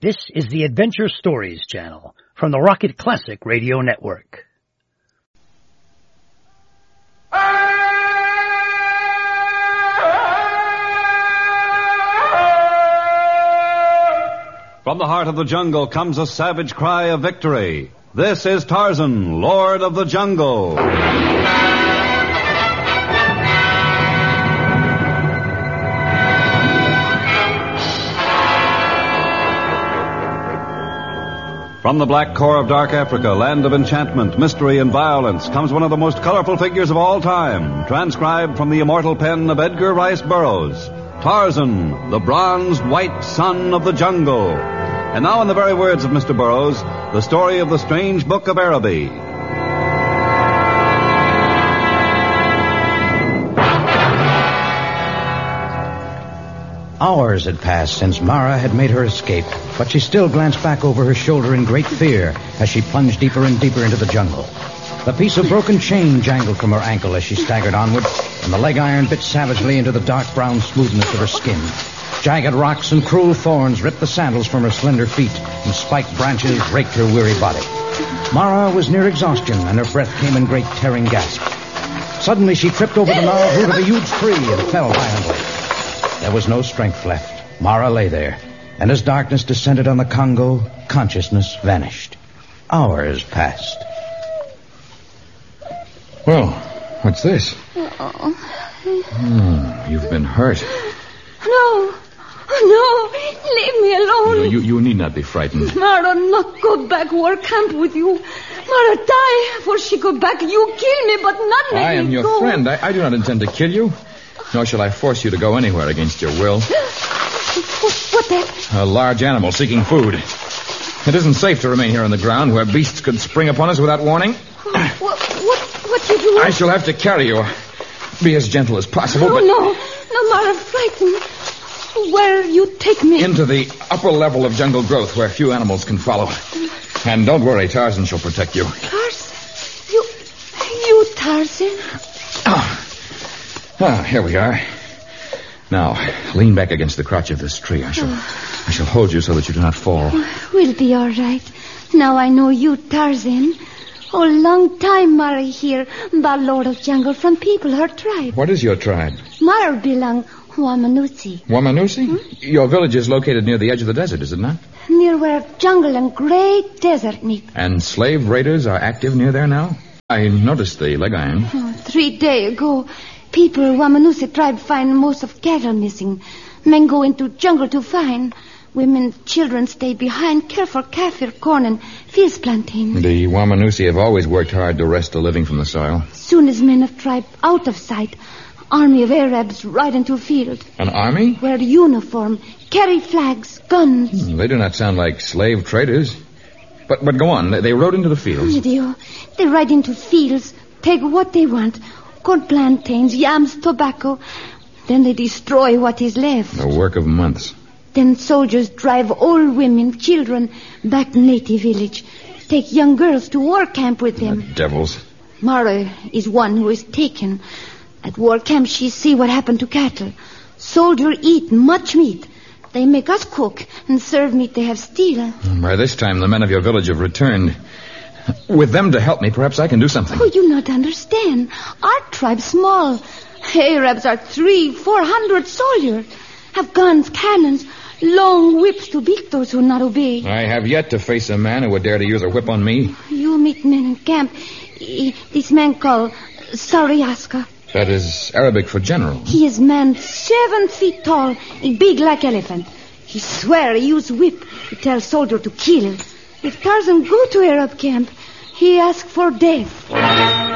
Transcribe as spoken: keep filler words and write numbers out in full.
This is the Adventure Stories channel from the Rocket Classic Radio Network. From the heart of the jungle comes a savage cry of victory. This is Tarzan, Lord of the Jungle. From the black core of dark Africa, land of enchantment, mystery, and violence, comes one of the most colorful figures of all time, transcribed from the immortal pen of Edgar Rice Burroughs, Tarzan, the bronzed white son of the jungle. And now, in the very words of Mister Burroughs, the story of the strange book of Araby. Hours had passed since Mara had made her escape, but she still glanced back over her shoulder in great fear as she plunged deeper and deeper into the jungle. The piece of broken chain jangled from her ankle as she staggered onward, and the leg iron bit savagely into the dark brown smoothness of her skin. Jagged rocks and cruel thorns ripped the sandals from her slender feet, and spiked branches raked her weary body. Mara was near exhaustion, and her breath came in great tearing gasps. Suddenly she tripped over the gnarled root of a huge tree and fell violently. There was no strength left. Mara lay there, and as darkness descended on the Congo, consciousness vanished. Hours passed. Well, what's this? Oh. Hmm, you've been hurt. No. No. Leave me alone. You, you, you need not be frightened. Mara, not go back war camp with you. Mara, die. For she go back, you kill me, but not let I am me your go. friend. I, I do not intend to kill you. Nor shall I force you to go anywhere against your will. What, what that? A large animal seeking food. It isn't safe to remain here on the ground where beasts could spring upon us without warning. What, what, what you do? I shall have to carry you. Be as gentle as possible, Oh, but... no. No, Mara, frightened. Where you take me? Into the upper level of jungle growth where few animals can follow. And don't worry, Tarzan shall protect you. Tarzan? You... You, Tarzan? Ah. Ah, here we are. Now, lean back against the crotch of this tree. I shall I shall hold you so that you do not fall. We'll be all right. Now I know you, Tarzan. Oh, long time Mara here, by Lord of Jungle from people, her tribe. What is your tribe? Mara belong Wamanusi. Wamanusi? Hmm? Your village is located near the edge of the desert, is it not? Near where jungle and great desert meet. And slave raiders are active near there now? I noticed the leg iron. Oh, three days ago, people Wamanusi tribe find most of cattle missing. Men go into jungle to find. Women, children stay behind, care for kaffir, corn, and fields planting. The Wamanusi have always worked hard to wrest a living from the soil. Soon as men of tribe out of sight, army of Arabs ride into a field. An army? Wear uniform, carry flags, guns. Hmm, they do not sound like slave traders. But but go on. They rode into the fields. Idiot. They ride into fields, take what they want. Corn plantains, yams, tobacco. Then they destroy what is left. The work of months. Then soldiers drive old women, children, back to native village. Take young girls to war camp with them. The devils. Mara is one who is taken. At war camp, she see what happened to cattle. Soldier eat much meat. They make us cook and serve meat they have steal. By this time, the men of your village have returned. With them to help me, perhaps I can do something. Oh, you not understand. Our tribe small. Arabs are three, four hundred soldiers. Have guns, cannons, long whips to beat those who not obey. I have yet to face a man who would dare to use a whip on me. You meet men in camp. This man called Sariaska. That is Arabic for general. He is man seven feet tall, big like elephant. He swear he use whip to tell soldier to kill. If Tarzan go to Arab camp, he ask for death.